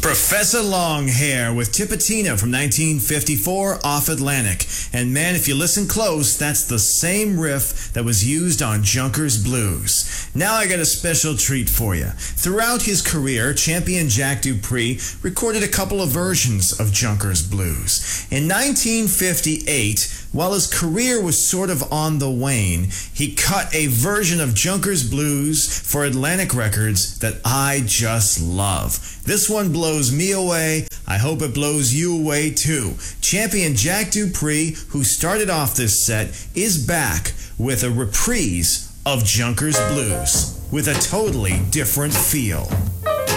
Professor Longhair with Tipitina from 1954 off Atlantic. And man, if you listen close, that's the same riff that was used on Junkers Blues. Now I got a special treat for you. Throughout his career, champion Jack Dupree recorded a couple of versions of Junkers Blues. In 1958, while his career was sort of on the wane, he cut a version of Junkers Blues for Atlantic Records that I just love. This one blows me away. I hope it blows you away too. Champion Jack Dupree, who started off this set, is back with a reprise of Junkers Blues with a totally different feel.